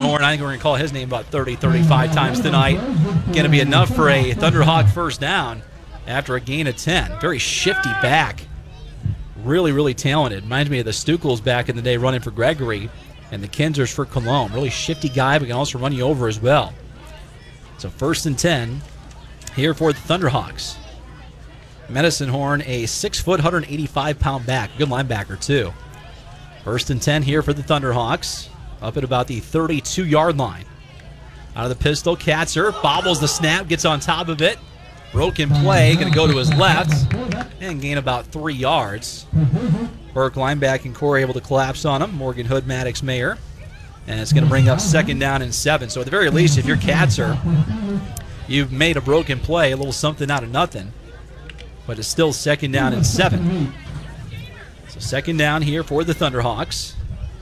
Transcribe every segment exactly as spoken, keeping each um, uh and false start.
Horn. I think we're going to call his name about thirty, thirty-five times tonight. Going to be enough for a Thunderhawk first down after a gain of ten. Very shifty back. Really, really talented. Reminds me of the Stukels back in the day running for Gregory and the Kinzers for Cologne. Really shifty guy, but can also run you over as well. So first and ten here for the Thunderhawks. Medicine Horn, a six foot, one hundred eighty-five pound back. Good linebacker, too. First and ten here for the Thunderhawks. Up at about the thirty-two yard line. Out of the pistol, Katzer bobbles the snap, gets on top of it. Broken play, going to go to his left and gain about three yards. Burke linebacking core able to collapse on him. Morgan Hood, Maddox Mayer. And it's going to bring up second down and seven. So at the very least, if you're Katzer, you've made a broken play, a little something out of nothing. But it's still second down and seven. So second down here for the Thunderhawks.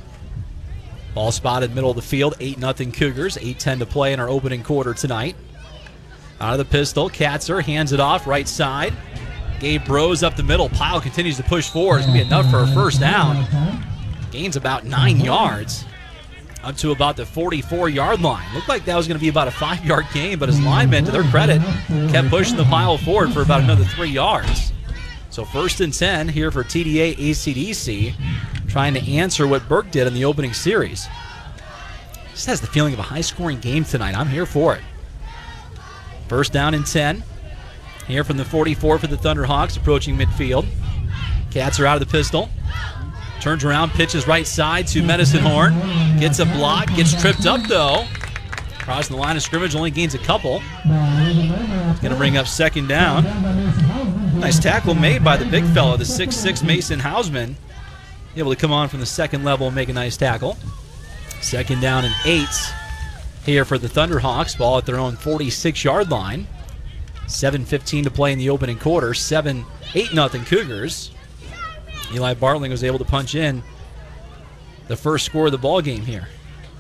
Ball spotted middle of the field, eight nothing Cougars. eight ten to play in our opening quarter tonight. Out of the pistol, Katzer hands it off right side. Gabe Bros up the middle. Pyle continues to push forward. It's going to be enough for a first down. Gains about nine yards. Up to about the forty-four yard line. Looked like that was going to be about a five yard gain, but his linemen, to their credit, kept pushing the Pyle forward for about another three yards. So first and ten here for T D A A C D C, trying to answer what Burke did in the opening series. Just has the feeling of a high-scoring game tonight. I'm here for it. First down and ten. Here from the forty-four for the Thunderhawks, approaching midfield. Katzer out of the pistol. Turns around, pitches right side to Medicine Horn. Gets a block, gets tripped up though. Crossing the line of scrimmage, only gains a couple. Going to bring up second down. Nice tackle made by the big fella, the six six Mason Hausman. Able to come on from the second level and make a nice tackle. Second down and eight here for the Thunderhawks. Ball at their own forty-six yard line. seven fifteen to play in the opening quarter. seven eight nothing Cougars. Eli Bartling was able to punch in the first score of the ball game here.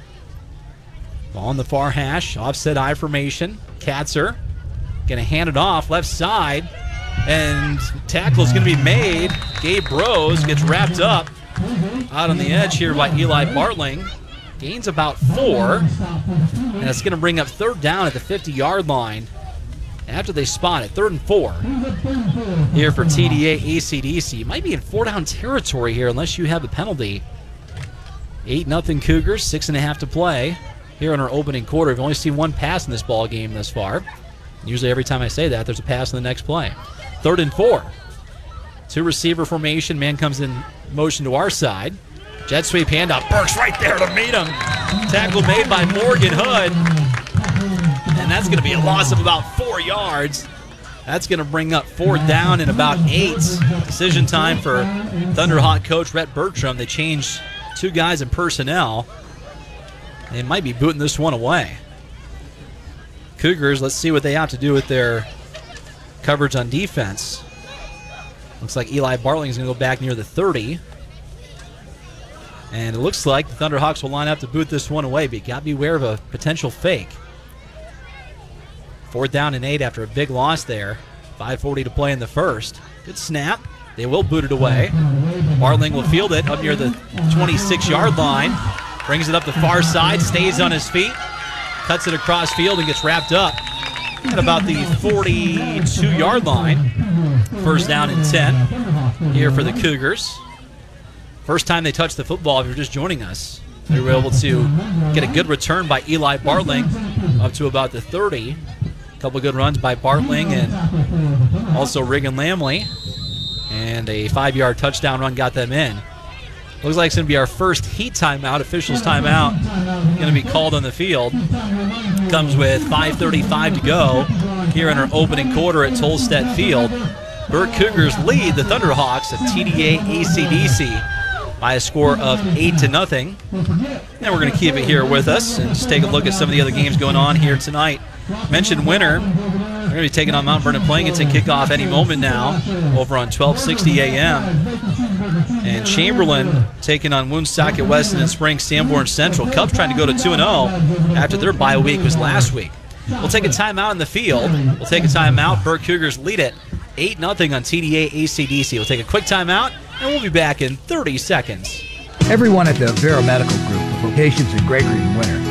Ball on the far hash, offset I formation. Katzer going to hand it off left side, and tackle is going to be made. Gabe Bros gets wrapped up out on the edge here by Eli Bartling. Gains about four, and it's going to bring up third down at the fifty yard line after they spot it. Third and four here for T D A A C D C. Might be in four down territory here unless you have a penalty. eight nothing Cougars, six and a half to play here in our opening quarter. We've only seen one pass in this ball game thus far. Usually every time I say that, there's a pass in the next play. Third and four. Two receiver formation. Man comes in motion to our side. Jet sweep handoff. Burke's right there to meet him. Tackle made by Morgan Hood. And that's going to be a loss of about four yards. That's going to bring up fourth down and about eight. Decision time for Thunderhawk coach Rhett Bertram. They changed two guys in personnel. They might be booting this one away. Cougars, let's see what they have to do with their coverage on defense. Looks like Eli Bartling is going to go back near the thirty. And it looks like the Thunderhawks will line up to boot this one away, but you got to be aware of a potential fake. Fourth down and eight after a big loss there. five forty to play in the first. Good snap. They will boot it away. Bartling will field it up near the twenty-six yard line. Brings it up the far side, stays on his feet, cuts it across field and gets wrapped up at about the forty-two yard line. First down and ten here for the Cougars. First time they touched the football, if you're just joining us. They were able to get a good return by Eli Bartling up to about the thirty. A couple good runs by Bartling and also Regan Lamley. And a five yard touchdown run got them in. Looks like it's going to be our first heat timeout, officials timeout, going to be called on the field. Comes with five thirty-five to go here in our opening quarter at Tolstedt Field. Burke Cougars lead the Thunderhawks of T D A A C D C by a score of eight to nothing. And we're going to keep it here with us and just take a look at some of the other games going on here tonight. Mentioned winner, they're going to be taking on Mount Vernon Plankinton kickoff any moment now over on twelve sixty A M. And Chamberlain taking on Woonsocket Weston and Spring Sanborn Central. Cubs trying to go to two and oh after their bye week was last week. We'll take a timeout in the field. We'll take a timeout. Burke Cougars lead it eight nothing on T D A A C D C. We'll take a quick timeout, and we'll be back in thirty seconds. Everyone at the Vero Medical Group, with locations in Gregory and Winter,